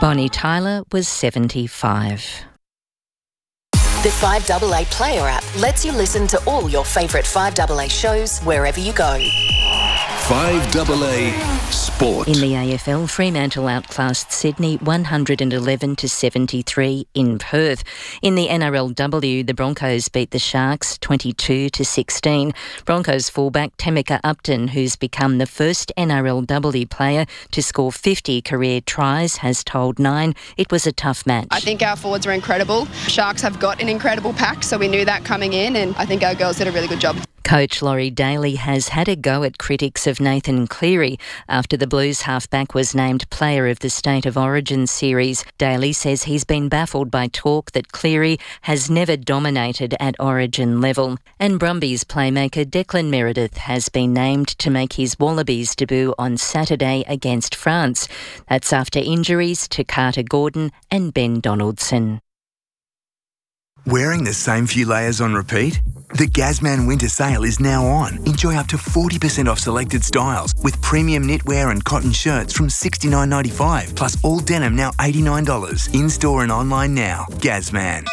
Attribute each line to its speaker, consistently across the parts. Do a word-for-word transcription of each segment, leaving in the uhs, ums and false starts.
Speaker 1: Bonnie Tyler was seventy-five.
Speaker 2: The five A A Player app lets you listen to all your favourite five A A shows wherever you go.
Speaker 3: five A A Sport.
Speaker 1: In the A F L, Fremantle outclassed Sydney one hundred eleven to seventy-three in Perth. In the N R L W, the Broncos beat the Sharks twenty-two to sixteen. Broncos fullback Temeka Upton, who's become the first N R L W player to score fifty career tries, has told Nine it was a tough match.
Speaker 4: I think our forwards were incredible. Sharks have got an incredible pack, so we knew that coming in, and I think our girls did a really good job.
Speaker 1: Coach Laurie Daly has had a go at critics of Nathan Cleary after the Blues halfback was named Player of the State of Origin series. Daly says he's been baffled by talk that Cleary has never dominated at Origin level. And Brumbies playmaker Declan Meredith has been named to make his Wallabies debut on Saturday against France. That's after injuries to Carter Gordon and Ben Donaldson.
Speaker 5: Wearing the same few layers on repeat? The Gazman Winter Sale is now on. Enjoy up to forty percent off selected styles with premium knitwear and cotton shirts from sixty-nine dollars ninety-five, plus all denim now eighty-nine dollars. In-store and online now. Gazman.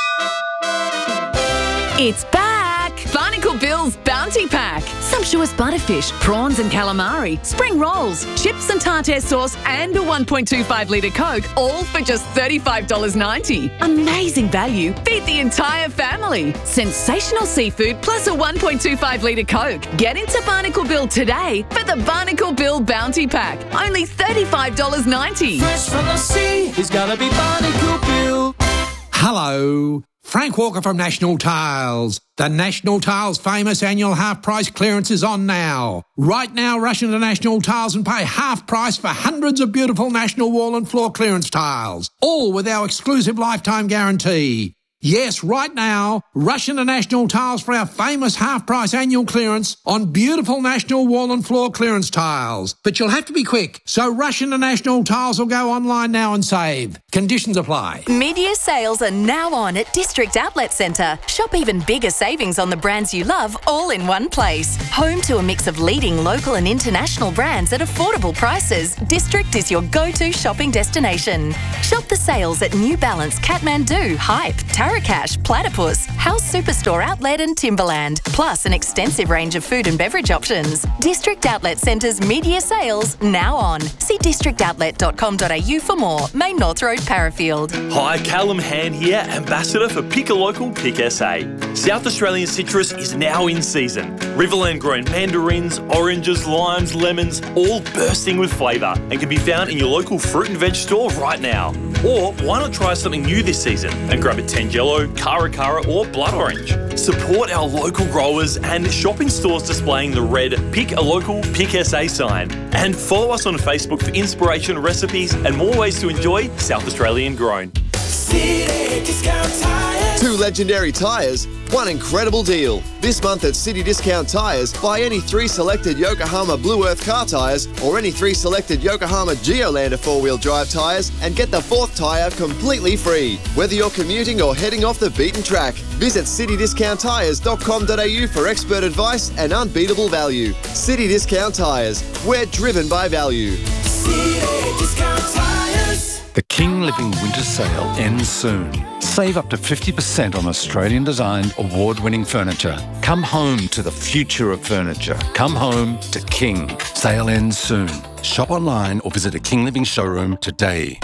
Speaker 6: It's back! Barnacle Bill's Bounty Pack. Sumptuous butterfish, prawns and calamari, spring rolls, chips and tartare sauce and a one point two five litre Coke, all for just thirty-five dollars ninety. Amazing value. Feed the entire family. Sensational seafood plus a one point two five litre Coke. Get into Barnacle Bill today for the Barnacle Bill Bounty Pack. Only thirty-five dollars ninety.
Speaker 7: Fresh from the sea, it's gotta be Barnacle Bill.
Speaker 8: Hello. Frank Walker from National Tiles. The National Tiles famous annual half price clearance is on now. Right now, rush into National Tiles and pay half price for hundreds of beautiful National wall and floor clearance tiles, all with our exclusive lifetime guarantee. Yes, right now, rush into National Tiles for our famous half-price annual clearance on beautiful National wall and floor clearance tiles. But you'll have to be quick, so rush into National Tiles or go online now and save. Conditions apply.
Speaker 2: Mid-year sales are now on at District Outlet Centre. Shop even bigger savings on the brands you love all in one place. Home to a mix of leading local and international brands at affordable prices, District is your go-to shopping destination. Shop the sales at New Balance, Kathmandu, Hype, Tarakash, Platypus, House Superstore Outlet and Timberland, plus an extensive range of food and beverage options. District Outlet Centre's mid-year sales now on. See district outlet dot com dot a u for more. Main North Road, Parafield.
Speaker 9: Hi, Callum Hand here, Ambassador for Pick a Local, Pick S A. South Australian citrus is now in season. Riverland grown mandarins, oranges, limes, lemons, all bursting with flavour and can be found in your local fruit and veg store right now. Or why not try something new this season and grab a Tangelo, Cara Cara or Blood Orange. Support our local growers and shopping stores displaying the red Pick a Local, Pick S A sign. And follow us on Facebook for inspiration, recipes and more ways to enjoy South Australian grown.
Speaker 7: City Discount Tires.
Speaker 10: Two legendary tyres, one incredible deal. This month at City Discount Tyres, buy any three selected Yokohama Blue Earth car tyres or any three selected Yokohama Geolander four-wheel drive tyres and get the fourth tyre completely free. Whether you're commuting or heading off the beaten track, visit city discount tyres dot com dot a u for expert advice and unbeatable value. City Discount Tyres, we're driven by value.
Speaker 7: City Discount Tires.
Speaker 11: The King Living Winter Sale ends soon. Save up to fifty percent on Australian-designed, award-winning furniture. Come home to the future of furniture. Come home to King. Sale ends soon. Shop online or visit a King Living showroom today.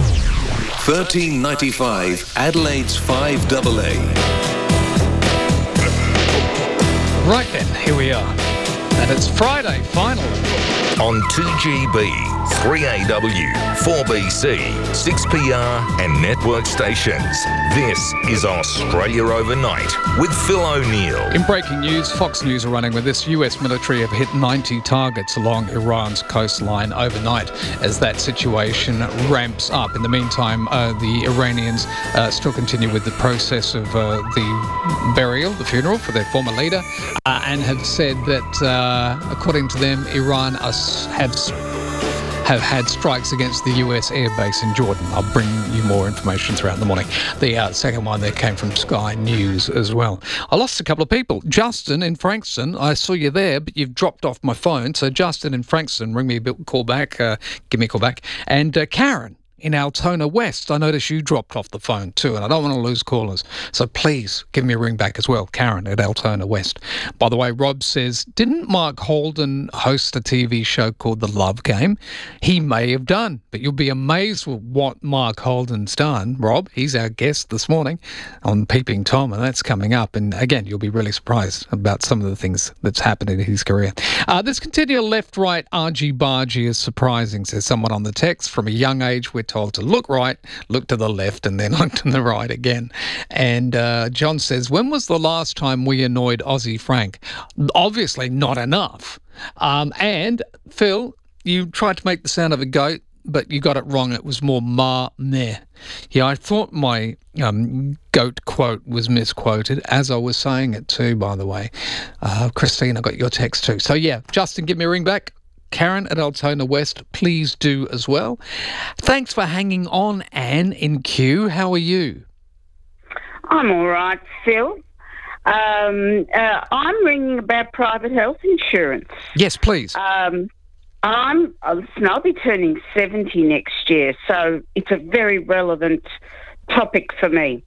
Speaker 3: thirteen ninety-five Adelaide's five A A.
Speaker 12: Right then, here we are. And it's Friday, finally.
Speaker 13: On two G B, three A W, four B C, six P R and network stations. This is Australia Overnight with Phil O'Neill.
Speaker 12: In breaking news, Fox News are running with this. U S military have hit ninety targets along Iran's coastline overnight as that situation ramps up. In the meantime, uh, the Iranians uh, still continue with the process of uh, the burial, the funeral for their former leader, uh, and have said that, uh, according to them, Iran are have have had strikes against the U S airbase in Jordan. I'll bring you more information throughout the morning. The uh, second one there came from Sky News as well. I lost a couple of people. Justin in Frankston, I saw you there, but you've dropped off my phone. So Justin in Frankston, ring me a bit, call back, uh, give me a call back. And uh, Karen in Altona West. I notice you dropped off the phone too, and I don't want to lose callers. So please give me a ring back as well, Karen at Altona West. By the way, Rob says, didn't Mark Holden host a T V show called The Love Game? He may have done, but you'll be amazed with what Mark Holden's done. Rob, he's our guest this morning on Peeping Tom, and that's coming up. And again, you'll be really surprised about some of the things that's happened in his career. Uh, this continual left-right argy-bargy is surprising, says someone on the text. From a young age, we're told to look right, look to the left, and then look to the right again. And uh, John says, when was the last time we annoyed Aussie Frank? Obviously not enough. Um, and, Phil, you tried to make the sound of a goat, but you got it wrong. It was more ma meh. Yeah, I thought my um, goat quote was misquoted as I was saying it too, by the way. Uh, Christine, I got your text too. So yeah, Justin, give me a ring back. Karen at Altona West, please do as well. Thanks for hanging on, Anne in Kew. How are you?
Speaker 14: I'm all right, Phil. Um, uh, I'm ringing about private health insurance.
Speaker 12: Yes, please.
Speaker 14: Um, I'm, uh, listen, I'll be turning seventy next year, so it's a very relevant topic for me.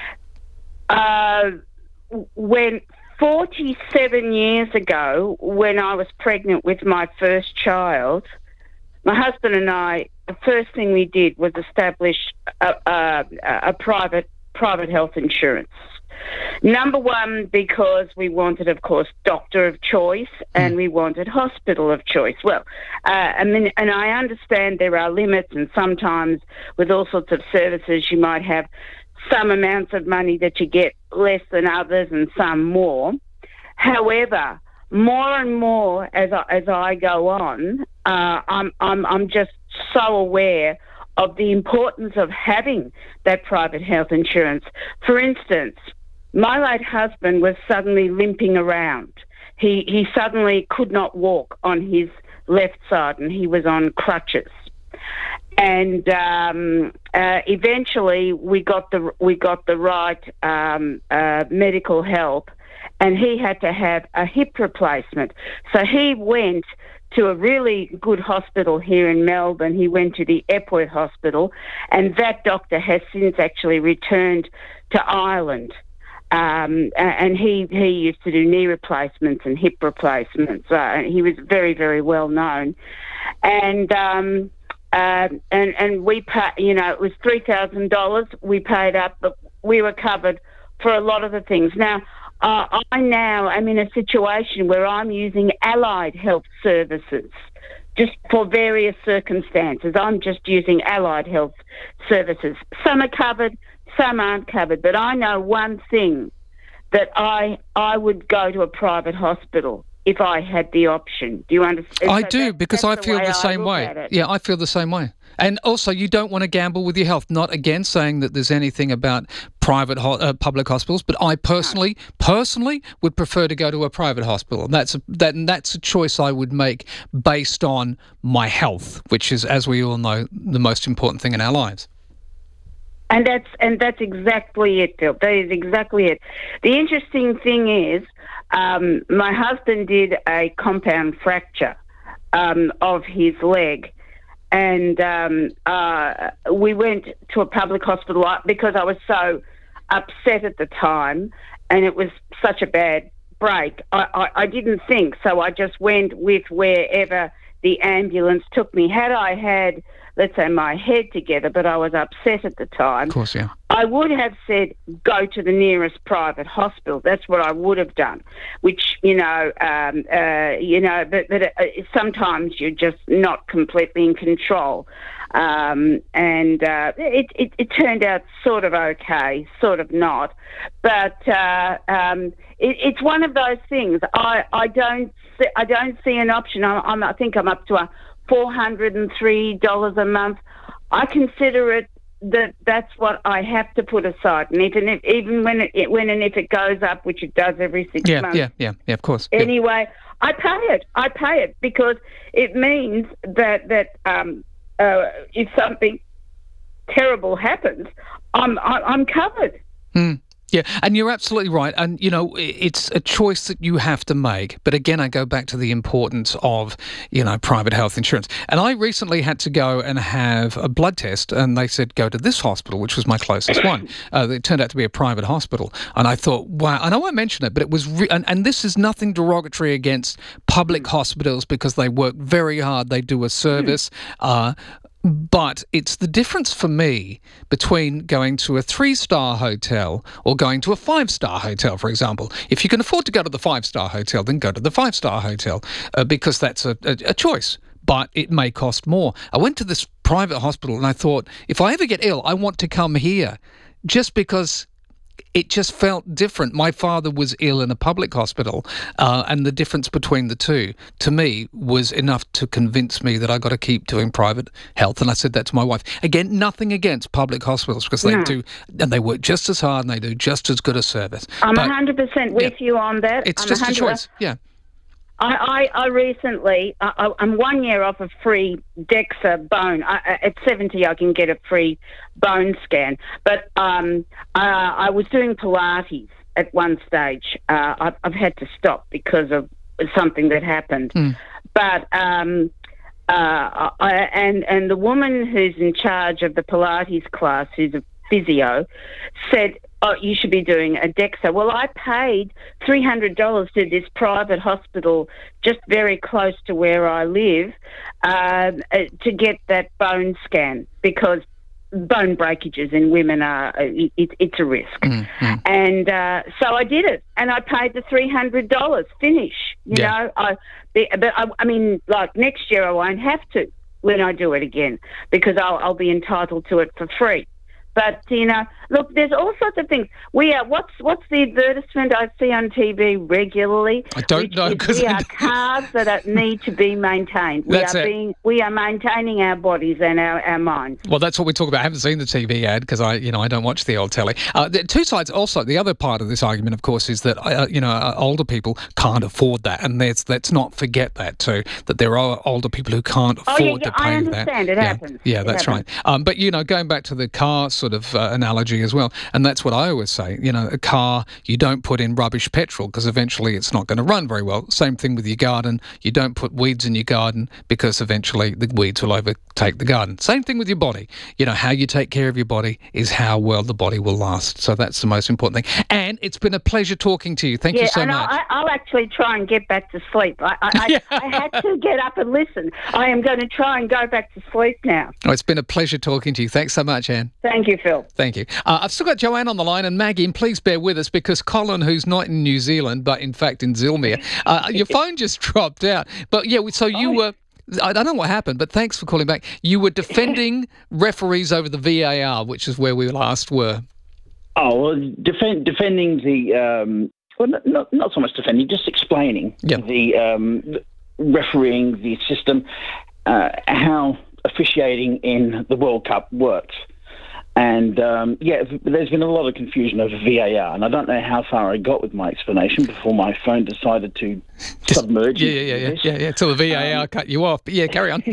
Speaker 14: Uh, when forty-seven years ago, when I was pregnant with my first child, my husband and I, the first thing we did was establish a, a, a private private health insurance. Number one, because we wanted, of course, doctor of choice, and we wanted hospital of choice. Well, uh, I mean, and I understand there are limits, and sometimes with all sorts of services, you might have some amounts of money that you get less than others, and some more. However, more and more as I, as I go on, uh, I'm I'm I'm just so aware of the importance of having that private health insurance. For instance, my late husband was suddenly limping around. He he suddenly could not walk on his left side, and he was on crutches. And um, uh, eventually, we got the we got the right um, uh, medical help, and he had to have a hip replacement. So he went to a really good hospital here in Melbourne. He went to the Epworth Hospital, and that doctor has since actually returned to Ireland. Um, and he, he used to do knee replacements and hip replacements. Uh, he was very, very well known. And um, uh, and and we pay, you know, it was three thousand dollars. We paid up, but we were covered for a lot of the things. Now, uh, I now am in a situation where I'm using allied health services just for various circumstances. I'm just using allied health services. Some are covered, some aren't covered, but I know one thing, that I I would go to a private hospital if I had the option. Do you understand?
Speaker 12: I
Speaker 14: so
Speaker 12: do,
Speaker 14: that,
Speaker 12: because I
Speaker 14: the
Speaker 12: feel the same way. Yeah, I feel the same way. And also, you don't want to gamble with your health. Not again saying that there's anything about private ho- uh, public hospitals, but I personally, no. personally would prefer to go to a private hospital. That's a, that, and that's a choice I would make based on my health, which is, as we all know, the most important thing in our lives.
Speaker 14: And that's and that's exactly it, Bill. That is exactly it. The interesting thing is, um, my husband did a compound fracture um, of his leg, and um, uh, we went to a public hospital because I was so upset at the time, and it was such a bad break. I, I, I didn't think, so I just went with wherever the ambulance took me. Had I had, let's say, my head together, but I was upset at the time,
Speaker 12: of course, yeah,
Speaker 14: I would have said, go to the nearest private hospital. That's what I would have done, which, you know, um, uh, you know, but, but uh, sometimes you're just not completely in control. Um, and uh, it, it, it turned out sort of okay, sort of not. But uh, um, it, it's one of those things. I, I don't see, I don't see an option. I, I'm, I think I'm up to a four hundred three dollars a month. I consider it that that's what I have to put aside, and even if, even when it when and if it goes up, which it does every six
Speaker 12: yeah,
Speaker 14: months.
Speaker 12: Yeah, yeah, yeah, of course.
Speaker 14: Anyway,
Speaker 12: yeah.
Speaker 14: I pay it. I pay it because it means that that um, uh, if something terrible happens, I'm I'm covered.
Speaker 12: Mm. Yeah, and you're absolutely right. And, you know, it's a choice that you have to make. But again, I go back to the importance of, you know, private health insurance. And I recently had to go and have a blood test, and they said, go to this hospital, which was my closest one. Uh, it turned out to be a private hospital. And I thought, wow, and I won't mention it, but it was, re- and, and this is nothing derogatory against public hospitals because they work very hard. They do a service. Uh, But it's the difference for me between going to a three-star hotel or going to a five-star hotel, for example. If you can afford to go to the five-star hotel, then go to the five-star hotel uh, because that's a, a, a choice. But it may cost more. I went to this private hospital and I thought, if I ever get ill, I want to come here just because it just felt different. My father was ill in a public hospital, uh, and the difference between the two, to me, was enough to convince me that I got to keep doing private health. And I said that to my wife. Again, nothing against public hospitals because they
Speaker 14: No.
Speaker 12: do, and they work just as hard and they do just as good a service.
Speaker 14: I'm
Speaker 12: But
Speaker 14: one hundred percent with
Speaker 12: yeah.
Speaker 14: you on that.
Speaker 12: It's
Speaker 14: I'm
Speaker 12: just a
Speaker 14: one hundred
Speaker 12: choice. Yeah.
Speaker 14: I, I, I recently, I, I'm one year off a free DEXA bone. I, at seventy, I can get a free bone scan. But um, uh, I was doing Pilates at one stage. Uh, I've, I've had to stop because of something that happened.
Speaker 12: Mm.
Speaker 14: But um, uh, I, and and the woman who's in charge of the Pilates class, who's a physio, said, oh, you should be doing a DEXA. Well, I paid three hundred dollars to this private hospital just very close to where I live um, uh, to get that bone scan because bone breakages in women are, it, it, it's a risk.
Speaker 12: Mm-hmm.
Speaker 14: And uh, so I did it, and I paid the three hundred dollars. Finish, you
Speaker 12: Yeah.
Speaker 14: know. I, but I, I mean, like next year I won't have to when I do it again because I'll, I'll be entitled to it for free. But, you know, look, there's all sorts of things. We are, what's what's the advertisement I see on T V regularly?
Speaker 12: I don't
Speaker 14: Which
Speaker 12: know,
Speaker 14: is
Speaker 12: 'cause
Speaker 14: we
Speaker 12: I
Speaker 14: are cars that are, need to be maintained. We
Speaker 12: That's
Speaker 14: are
Speaker 12: it.
Speaker 14: being, we are maintaining our bodies and our, our minds.
Speaker 12: Well, that's what we talk about. I haven't seen the T V ad because I, you know, I don't watch the old telly. Uh, the two sides. Also, the other part of this argument, of course, is that uh, you know uh, older people can't afford that, and let's let's not forget that too. That there are older people who can't
Speaker 14: Oh,
Speaker 12: afford
Speaker 14: yeah,
Speaker 12: to
Speaker 14: yeah,
Speaker 12: pay
Speaker 14: I
Speaker 12: that.
Speaker 14: understand. It
Speaker 12: yeah,
Speaker 14: happens.
Speaker 12: yeah,
Speaker 14: It
Speaker 12: that's
Speaker 14: happens.
Speaker 12: right. Um, but you know, going back to the car sort of uh, analogy as well, and that's what I always say. You know, a car you don't put in rubbish petrol because eventually it's not going to run very well. Same thing with your garden. You don't put weeds in your garden because eventually the weeds will overtake the garden. Same thing with your body. You know, how you take care of your body is how well the body will last. So that's the most important thing. And it's been a pleasure talking to you. Thank
Speaker 14: yeah,
Speaker 12: you so
Speaker 14: and
Speaker 12: much.
Speaker 14: I, I'll actually try and get back to sleep. I, I,
Speaker 12: Yeah.
Speaker 14: I, I had to get up and listen. I am going to try and go back to sleep now.
Speaker 12: Oh, it's been a pleasure talking to you. Thanks so much, Anne.
Speaker 14: Thank you, Phil.
Speaker 12: Thank you. Uh, I've still got Joanne on the line, and Maggie, and please bear with us because Colin, who's not in New Zealand, but in fact in Zilmere, uh, your phone just dropped out. But yeah, so you were, I don't know what happened, but thanks for calling back. You were defending referees over the V A R, which is where we last were.
Speaker 15: Oh, well, defend, defending the, um, well, not, not, not so much defending, just explaining
Speaker 12: Yep.
Speaker 15: the um, refereeing the system, uh, how officiating in the World Cup works. And, um, yeah, there's been a lot of confusion over V A R, and I don't know how far I got with my explanation before my phone decided to submerge.
Speaker 12: Yeah, yeah, yeah, yeah, yeah, yeah, till the V A R
Speaker 15: Um,
Speaker 12: cut you off. But yeah, carry on.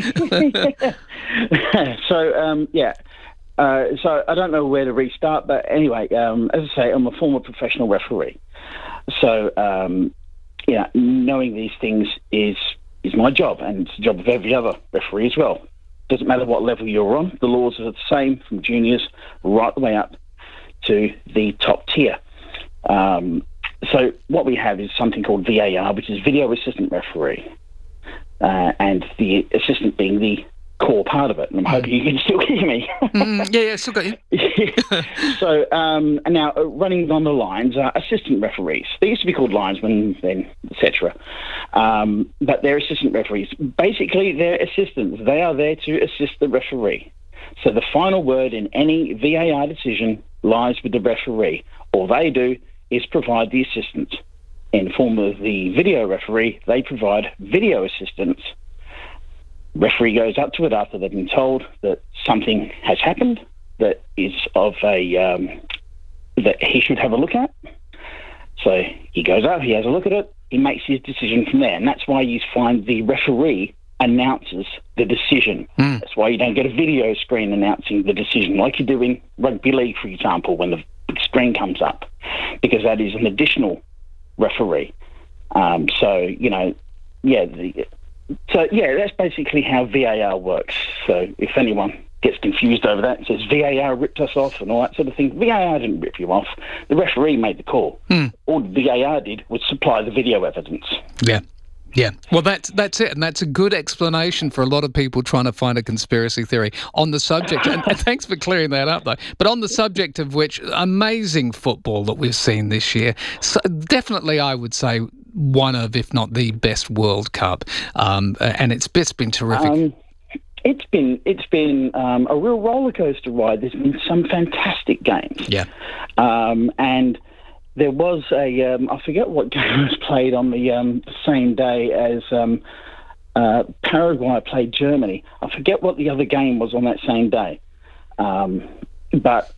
Speaker 15: so, um, yeah. Uh, so I don't know where to restart, but anyway, um, as I say, I'm a former professional referee. So, um, yeah, knowing these things is is my job, and it's the job of every other referee as well. Doesn't matter what level you're on, the laws are the same from juniors right the way up to the top tier. Um, so what we have is something called V A R, which is Video Assistant Referee, uh, and the assistant being the core part of it. And I'm hoping you can still hear me.
Speaker 12: mm, yeah, yeah, still got you.
Speaker 15: So um, now uh, running on the lines are assistant referees. They used to be called linesmen, then et cetera. Um, but they're assistant referees. Basically, they're assistants. They are there to assist the referee. So the final word in any V A R decision lies with the referee. All they do is provide the assistance. In the form of the video referee, they provide video assistance. Referee goes up to it after they've been told that something has happened that is of a um, that he should have a look at. So he goes up, he has a look at it, he makes his decision from there, and that's why you find the referee announces the decision. Mm. That's why you don't get a video screen announcing the decision like you do in rugby league, for example, when the big screen comes up, because that is an additional referee. Um, so, you know, yeah, the, so, yeah, that's basically how V A R works. So if anyone gets confused over that and says V A R ripped us off and all that sort of thing, V A R didn't rip you off. The referee made the call.
Speaker 12: Hmm.
Speaker 15: All the V A R did was supply the video evidence.
Speaker 12: Yeah. Yeah, well, that's that's it, and that's a good explanation for a lot of people trying to find a conspiracy theory on the subject. And, and thanks for clearing that up, though. But on the subject of which, amazing football that we've seen this year. So definitely, I would say one of, if not the best World Cup, um, and it's it's been terrific.
Speaker 15: Um, it's been it's been um, a real roller coaster ride. There's been some fantastic games.
Speaker 12: Yeah,
Speaker 15: um, and. There was a, um, I forget what game was played on the um, same day as um, uh, Paraguay played Germany. I forget what the other game was on that same day. Um, but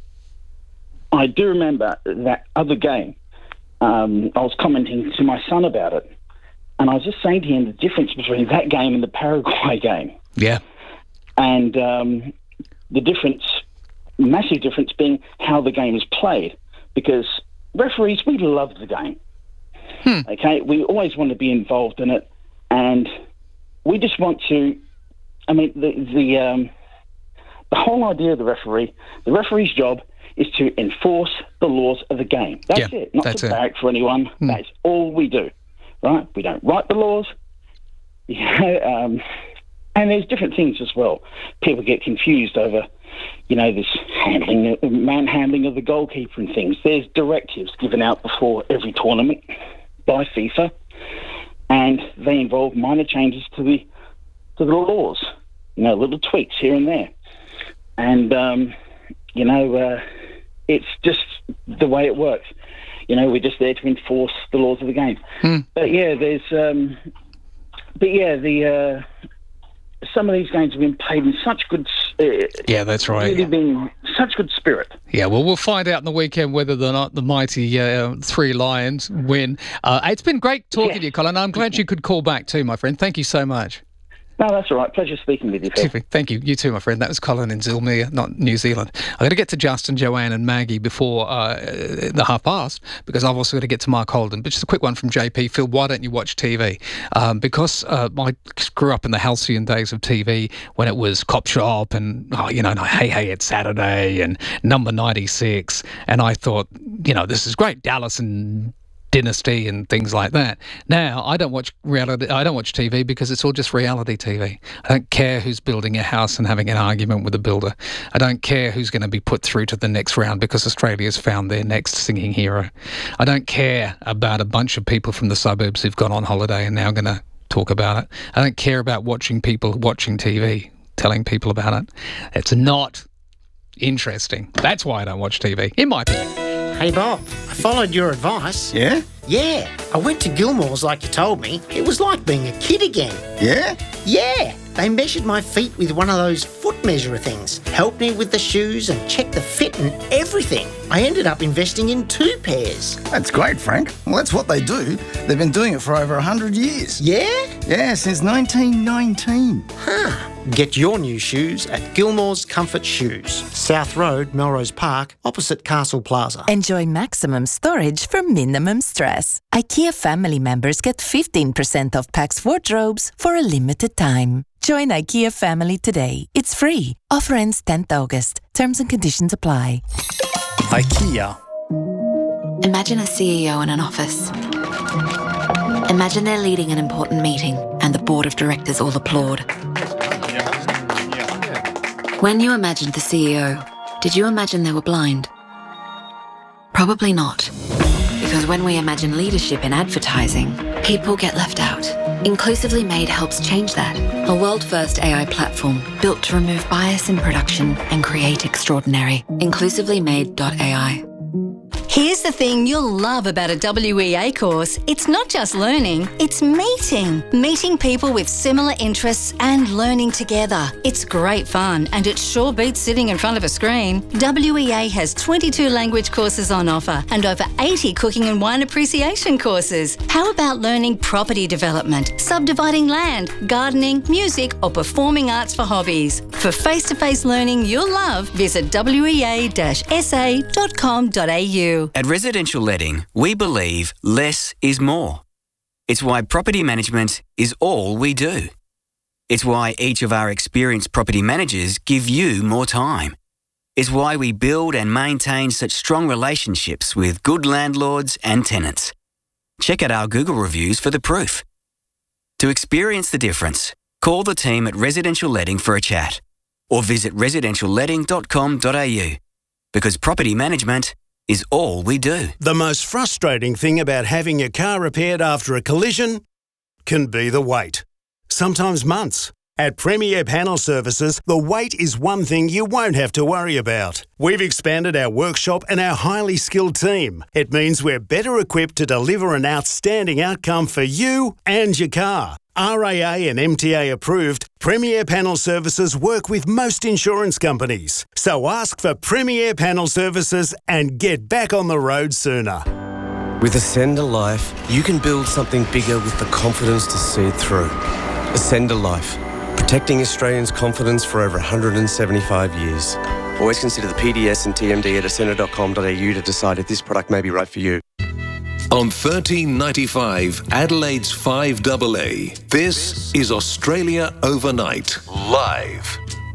Speaker 15: I do remember that other game. Um, I was commenting to my son about it. And I was just saying to him the difference between that game and the Paraguay game.
Speaker 12: Yeah.
Speaker 15: And um, the difference, massive difference being how the game is played. Because referees, we love the game. Hmm. Okay, we always want to be involved in it, and we just want to. I mean, the the um, the whole idea of the referee, the referee's job is to enforce the laws of the game. That's
Speaker 12: yeah,
Speaker 15: it. Not
Speaker 12: that's
Speaker 15: to
Speaker 12: it.
Speaker 15: barrack for anyone. Hmm. That's all we do. Right? We don't write the laws. You know, um, and there's different things as well. People get confused over. You know, this handling, manhandling of the goalkeeper and things. There's directives given out before every tournament by FIFA, and they involve minor changes to the to the laws. You know, little tweaks here and there, and um, you know, uh, it's just the way it works. You know, we're just there to enforce the laws of the game.
Speaker 12: Hmm.
Speaker 15: But yeah, there's, um, but yeah, the. Uh, Some of these games have been played in such good... Uh,
Speaker 12: yeah, that's right.
Speaker 15: Really been such good spirit.
Speaker 12: Yeah, well, we'll find out in the weekend whether or not the mighty uh, Three Lions win. Uh, it's been great talking yeah. to you, Colin. I'm glad you could call back too, my friend. Thank you so much.
Speaker 15: No, that's all right. Pleasure speaking with you, Phil.
Speaker 12: Thank you. You too, my friend. That was Colin in Zilmere, not New Zealand. I've got to get to Justin, Joanne and Maggie before uh, the half past, because I've also got to get to Mark Holden. But just a quick one from J P. Phil, why don't you watch T V? Um, because uh, I grew up in the halcyon days of T V when it was Cop Shop and, oh, you know, Hey Hey It's Saturday and Number ninety-six. And I thought, you know, this is great. Dallas and Dynasty and things like that. Now, I don't watch reality. I don't watch T V because it's all just reality T V. I don't care who's building a house and having an argument with a builder. I don't care who's going to be put through to the next round because Australia's found their next singing hero. I don't care about a bunch of people from the suburbs who've gone on holiday and now going to talk about it. I don't care about watching people watching T V, telling people about it. It's not interesting. That's why I don't watch T V, in my opinion.
Speaker 16: Hey Bob, I followed your advice.
Speaker 17: Yeah?
Speaker 16: Yeah, I went to Gilmore's like you told me. It was like being a kid again.
Speaker 17: Yeah?
Speaker 16: Yeah, they measured my feet with one of those foot measurer things, helped me with the shoes and checked the fit and everything. I ended up investing in two pairs.
Speaker 17: That's great, Frank. Well, that's what they do. They've been doing it for over one hundred years.
Speaker 16: Yeah?
Speaker 17: Yeah, since nineteen nineteen.
Speaker 16: Huh. Get your new shoes at Gilmore's Comfort Shoes, South Road, Melrose Park, opposite Castle Plaza.
Speaker 18: Enjoy maximum storage for minimum stress. IKEA family members get fifteen percent off Pax wardrobes for a limited time. Join IKEA family today. It's free. Offer ends tenth August. Terms and conditions apply.
Speaker 19: IKEA.
Speaker 20: Imagine a C E O in an office. Imagine they're leading an important meeting and the board of directors all applaud. When you imagined the C E O, did you imagine they were blind? Probably not. Because when we imagine leadership in advertising, people get left out. Inclusively Made helps change that. A world-first A I platform built to remove bias in production and create extraordinary. inclusively made dot A I.
Speaker 21: Here's the thing you'll love about a W E A course. It's not just learning, it's meeting. Meeting people with similar interests and learning together. It's great fun and it sure beats sitting in front of a screen. W E A has twenty-two language courses on offer and over eighty cooking and wine appreciation courses. How about learning property development, subdividing land, gardening, music or performing arts for hobbies? For face-to-face learning you'll love, visit w e a dash s a dot com dot a u.
Speaker 22: At Residential Letting, we believe less is more. It's why property management is all we do. It's why each of our experienced property managers give you more time. It's why we build and maintain such strong relationships with good landlords and tenants. Check out our Google reviews for the proof. To experience the difference, call the team at Residential Letting for a chat or visit residential letting dot com dot a u because property management is all we do.
Speaker 23: The most frustrating thing about having your car repaired after a collision can be the wait. Sometimes months. At Premier Panel Services, the wait is one thing you won't have to worry about. We've expanded our workshop and our highly skilled team. It means we're better equipped to deliver an outstanding outcome for you and your car. R A A and M T A approved, Premier Panel Services work with most insurance companies. So ask for Premier Panel Services and get back on the road sooner.
Speaker 24: With Ascender Life, you can build something bigger with the confidence to see it through. Ascender Life, protecting Australians' confidence for over one hundred seventy-five years. Always consider the P D S and T M D at ascender dot com dot a u to decide if this product may be right for you.
Speaker 3: On thirteen ninety-five, Adelaide's five A A, this is Australia Overnight, live.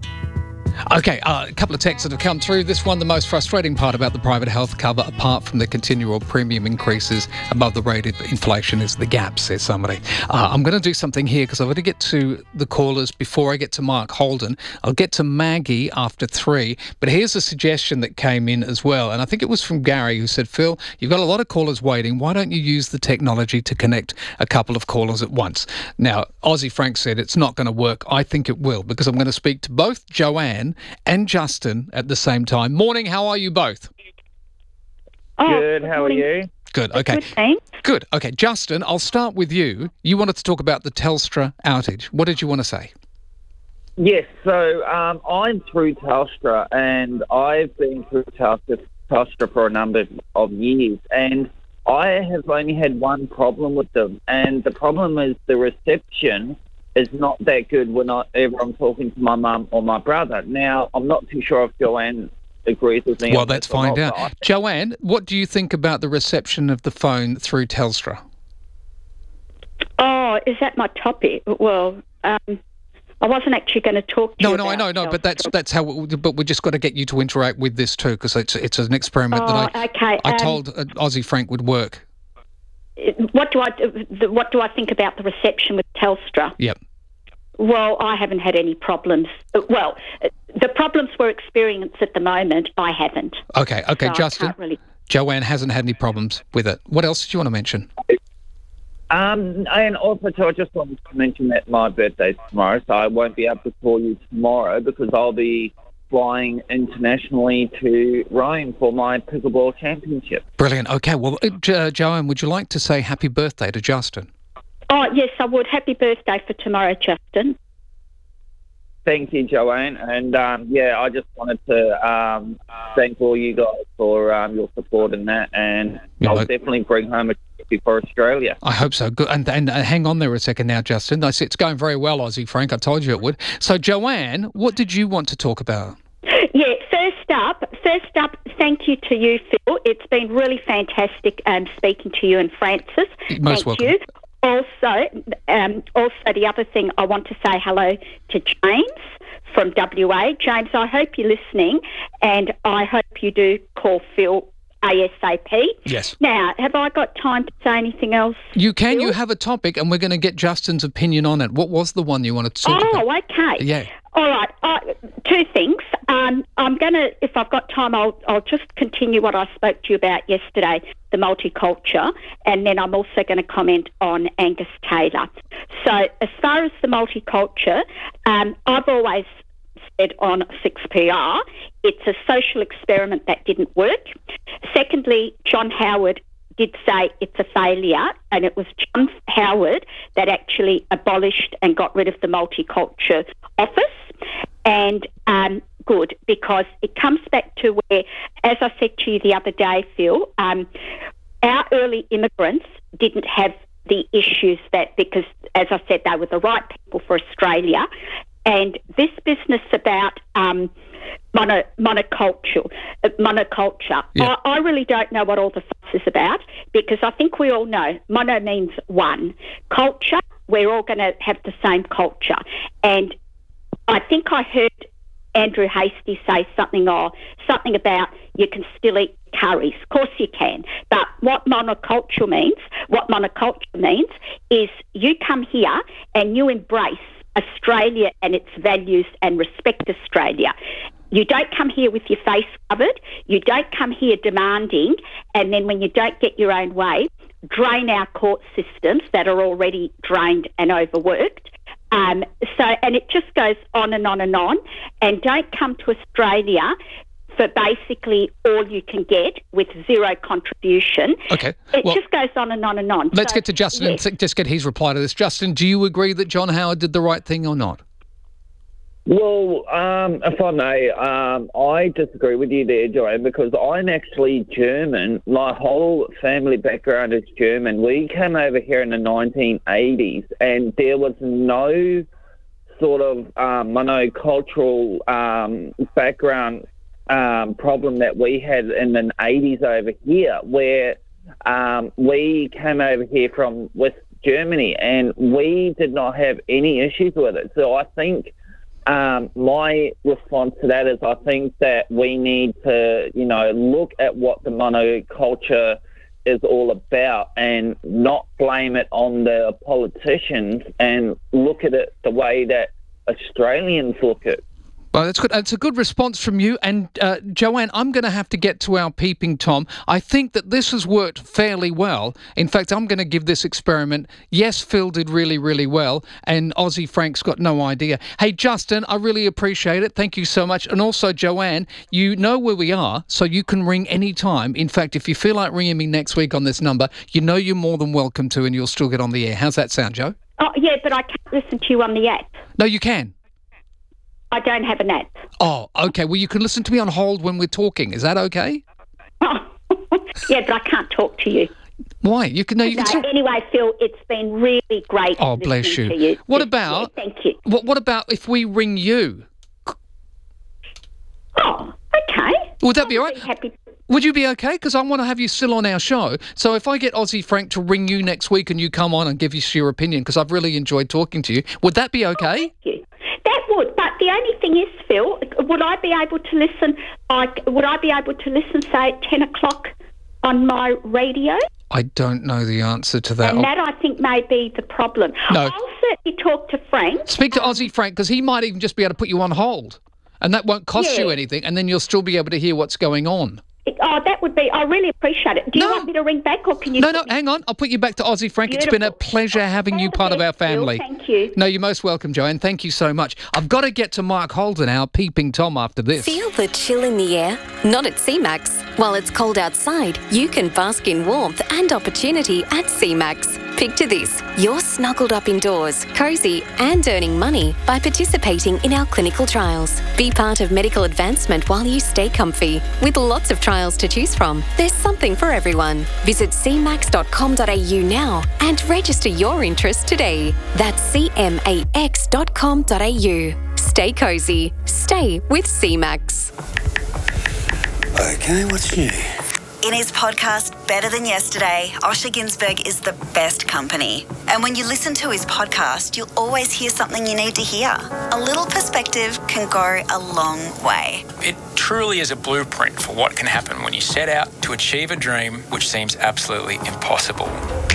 Speaker 12: Okay, uh, a couple of texts that have come through. This one, the most frustrating part about the private health cover, apart from the continual premium increases above the rate of inflation, is the gap, says somebody. Uh, I'm going to do something here because I've got to get to the callers before I get to Mark Holden. I'll get to Maggie after three, but here's a suggestion that came in as well, and I think it was from Gary who said, Phil, you've got a lot of callers waiting. Why don't you use the technology to connect a couple of callers at once? Now, Aussie Frank said it's not going to work. I think it will because I'm going to speak to both Joanne and Justin at the same time. Morning, how are you both?
Speaker 25: Oh, good, how morning. Are you?
Speaker 12: Good, okay.
Speaker 25: Good, thanks.
Speaker 12: Good, okay. Justin, I'll start with you. You wanted to talk about the Telstra outage. What did you want to say?
Speaker 25: Yes, so um, I'm through Telstra and I've been through Telstra, Telstra for a number of years and I have only had one problem with them, and the problem is the reception is not that good whenever I'm talking to my mum or my brother. Now, I'm not too sure if Joanne agrees with me.
Speaker 12: Well, let's find out. Right. Joanne, what do you think about the reception of the phone through Telstra?
Speaker 26: Oh, is that my topic? Well, um, I wasn't actually going to talk to
Speaker 12: no,
Speaker 26: you
Speaker 12: No,
Speaker 26: about
Speaker 12: no, I know, no,
Speaker 26: Telstra.
Speaker 12: but that's that's how. We, but we just got to get you to interact with this too, because it's it's an experiment
Speaker 26: oh,
Speaker 12: that I
Speaker 26: okay.
Speaker 12: I
Speaker 26: um,
Speaker 12: told uh, Aussie Frank would work.
Speaker 26: What do I what do I think about the reception with Telstra?
Speaker 12: Yep.
Speaker 26: Well, I haven't had any problems. Well, the problems we're experiencing at the moment, I haven't.
Speaker 12: Okay, okay,
Speaker 26: so
Speaker 12: Justin.
Speaker 26: Really...
Speaker 12: Joanne hasn't had any problems with it. What else did you want to mention?
Speaker 25: Um, and also, too, I just wanted to mention that my birthday's tomorrow, so I won't be able to call you tomorrow because I'll be flying internationally to Rome for my pickleball championship.
Speaker 12: Brilliant. Okay, well, uh, jo- Joanne, would you like to say happy birthday to Justin?
Speaker 26: Oh, yes, I would. Happy birthday for tomorrow, Justin.
Speaker 25: Thank you, Joanne. And, um, yeah, I just wanted to um, thank all you guys for um, your support in that, and
Speaker 12: yeah,
Speaker 25: I'll
Speaker 12: I...
Speaker 25: definitely bring home a trophy for Australia.
Speaker 12: I hope so. Good. And, and uh, hang on there a second now, Justin. I see it's going very well, Aussie Frank. I told you it would. So, Joanne, what did you want to talk about?
Speaker 26: Yeah, first up, first up, thank you to you, Phil. It's been really fantastic um, speaking to you and Francis.
Speaker 12: Most
Speaker 26: thank
Speaker 12: welcome.
Speaker 26: you. Also, um, also the other thing, I want to say hello to James from W A. James, I hope you're listening, and I hope you do call Phil ASAP.
Speaker 12: Yes.
Speaker 26: Now, have I got time to say anything else?
Speaker 12: You can.
Speaker 26: Phil?
Speaker 12: You have a topic, and we're going to get Justin's opinion on it. What was the one you wanted to talk
Speaker 26: oh,
Speaker 12: about?
Speaker 26: Oh, okay.
Speaker 12: Yeah.
Speaker 26: All right. Uh, two things. Um, I'm going to, if I've got time, I'll, I'll just continue what I spoke to you about yesterday, the multiculture, and then I'm also going to comment on Angus Taylor. So as far as the multiculture, um, I've always said on six P R, it's a social experiment that didn't work. Secondly, John Howard did say it's a failure, and it was John Howard that actually abolished and got rid of the Multiculture Office. And um, good, because it comes back to where, as I said to you the other day, Phil, um, our early immigrants didn't have the issues that, because, as I said, they were the right people for Australia. And this business about um, mono, monoculture, uh, monoculture,
Speaker 12: Yeah.
Speaker 26: I, I really don't know what all the fuss is about, because I think we all know mono means one. Culture, we're all going to have the same culture. And I think I heard Andrew Hastie say something or something about you can still eat curries. Of course you can. But what monoculture means, what monoculture means is you come here and you embrace Australia and its values and respect Australia. You don't come here with your face covered. You don't come here demanding, and then when you don't get your own way, drain our court systems that are already drained and overworked. Um, so, and it just goes on and on and on. And don't come to Australia for basically all you can get with zero contribution.
Speaker 12: Okay.
Speaker 26: It
Speaker 12: well,
Speaker 26: just goes on and on and on.
Speaker 12: let's
Speaker 26: So,
Speaker 12: get to Justin
Speaker 26: yes.
Speaker 12: and just get his reply to this. Justin, do you agree that John Howard did the right thing or not?
Speaker 25: Well, um, if I may, um, I disagree with you there, Joanne, because I'm actually German. My whole family background is German. We came over here in the nineteen eighties, and there was no sort of um, monocultural um, background um, problem that we had in the eighties over here, where um, we came over here from West Germany, and we did not have any issues with it. So I think... Um, my response to that is I think that we need to, you know, look at what the monoculture is all about and not blame it on the politicians and look at it the way that Australians look at it.
Speaker 12: Well, that's good. It's a good response from you. And uh, Joanne, I'm going to have to get to our peeping Tom. I think that this has worked fairly well. In fact, I'm going to give this experiment. Yes, Phil did really, really well, and Aussie Frank's got no idea. Hey, Justin, I really appreciate it. Thank you so much. And also, Joanne, you know where we are, so you can ring any time. In fact, if you feel like ringing me next week on this number, you know you're more than welcome to, and you'll still get on the air. How's that sound, Joe?
Speaker 26: Oh, yeah, but I can't listen to you on the app.
Speaker 12: No, you can.
Speaker 26: I don't have an app.
Speaker 12: Oh, okay. Well, you can listen to me on hold when we're talking. Is that okay?
Speaker 26: Yeah, but I can't talk to you.
Speaker 12: Why? You can. No, you
Speaker 26: No,
Speaker 12: can. Talk.
Speaker 26: anyway, Phil, it's been really great.
Speaker 12: Oh, bless you.
Speaker 26: listening to you.
Speaker 12: What
Speaker 26: Just-
Speaker 12: about?
Speaker 26: yeah, thank you.
Speaker 12: What What about if we ring you?
Speaker 26: Oh, okay.
Speaker 12: Would that be all right?
Speaker 26: Happy.
Speaker 12: Would you be okay? Because I want to have you still on our show. So if I get Aussie Frank to ring you next week and you come on and give us your opinion, because I've really enjoyed talking to you, would that be okay?
Speaker 26: Oh, thank you. That would, but the only thing is, Phil, would I be able to listen? Like, would I be able to listen, say, at ten o'clock on my radio?
Speaker 12: I don't know the answer to that.
Speaker 26: And that, I think, may be the problem.
Speaker 12: No.
Speaker 26: I'll certainly talk to Frank.
Speaker 12: Speak to Aussie Frank, because he might even just be able to put you on hold, and that won't cost
Speaker 26: Yeah.
Speaker 12: you anything, and then you'll still be able to hear what's going on.
Speaker 26: Oh, that would be, I really appreciate it. Do you want me to ring back, or can you...
Speaker 12: No, no, hang on. I'll put you back to Aussie Frank. It's been a pleasure having you part of our family.
Speaker 26: Thank you.
Speaker 12: No, you're most welcome, Joanne. Thank you so much. I've got to get to Mark Holden, our peeping Tom, after this.
Speaker 1: Feel the chill in the air? Not at C MAX. While it's cold outside, you can bask in warmth and opportunity at C MAX. Picture this. You're snuggled up indoors, cosy and earning money by participating in our clinical trials. Be part of medical advancement while you stay comfy. With lots of trials to choose from, there's something for everyone. Visit c max dot com dot a u now and register your interest today. That's c max dot com dot a u. Stay cosy. Stay with C MAX.
Speaker 2: Okay, what's new?
Speaker 4: In his podcast, Better Than Yesterday, Osher Ginsberg is the best company. And when you listen to his podcast, you'll always hear something you need to hear. A little perspective can go a long way.
Speaker 5: It truly is a blueprint for what can happen when you set out to achieve a dream which seems absolutely impossible.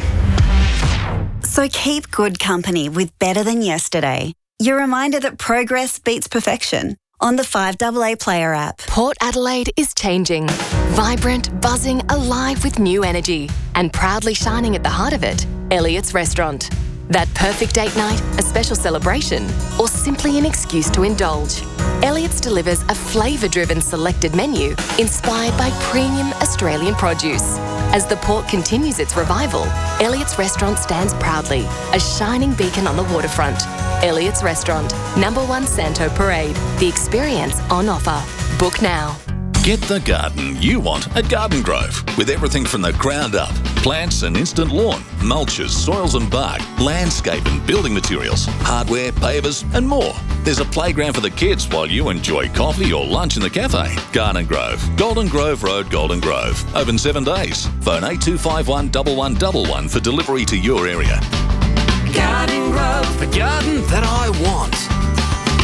Speaker 4: So keep good company with Better Than Yesterday. Your reminder that progress beats perfection on the five A A Player app.
Speaker 6: Port Adelaide is changing. Vibrant, buzzing, alive with new energy. And proudly shining at the heart of it, Elliott's Restaurant. That perfect date night, a special celebration, or simply an excuse to indulge. Elliott's delivers a flavour-driven selected menu inspired by premium Australian produce. As the port continues its revival, Elliott's Restaurant stands proudly, a shining beacon on the waterfront. Elliott's Restaurant, number one Santo Parade. The experience on offer. Book now.
Speaker 2: Get the garden you want at Garden Grove, with everything from the ground up. Plants and instant lawn, mulches, soils and bark, landscape and building materials, hardware, pavers and more. There's a playground for the kids while you enjoy coffee or lunch in the cafe. Garden Grove, Golden Grove Road, Golden Grove. Open seven days. Phone eight two five one, one one one one for delivery to your area.
Speaker 7: Garden Grove, the garden that I want.